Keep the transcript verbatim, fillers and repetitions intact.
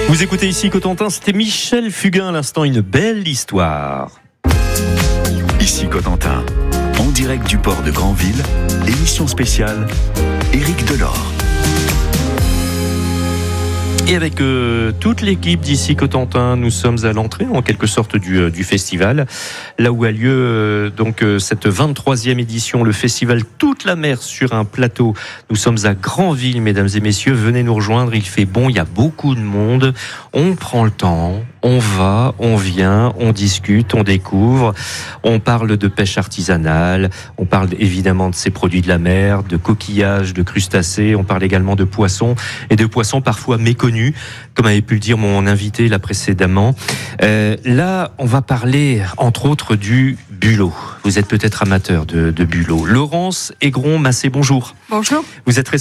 Vous écoutez ici Cotentin, c'était Michel Fugain à l'instant, une belle histoire. Ici Cotentin, en direct du port de Granville, émission spéciale, Éric Delort. Et avec euh, toute l'équipe d'ici Cotentin, nous sommes à l'entrée en quelque sorte du, euh, du festival, là où a lieu euh, donc euh, cette vingt-troisième édition, le festival Toute la mer sur un plateau. Nous sommes à Granville, mesdames et messieurs, venez nous rejoindre, il fait bon, il y a beaucoup de monde, on prend le temps, on va, on vient, on discute, on découvre, on parle de pêche artisanale, on parle évidemment de ces produits de la mer, de coquillages, de crustacés, on parle également de poissons et de poissons parfois méconnus, comme avait pu le dire mon invité là précédemment. Euh, là, on va parler entre autres du bulot. Vous êtes peut-être amateur de, de bulot. Laurence Aigron-Massé, bonjour. Bonjour. Vous êtes